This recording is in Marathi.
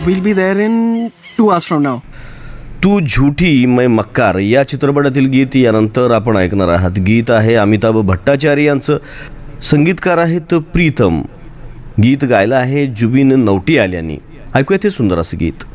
We'll be there in 2 hours from now. तू झूठी मैं मक्कार या चित्रपटातील गीत यानंतर आपण ऐकणार आहात. गीत आहे अमिताभ भट्टाचार्य यांचं, संगीतकार आहेत प्रीतम. गीत गायलं आहे जुबिन नौटियाल यांनी. ऐकूया ते सुंदर असं गीत.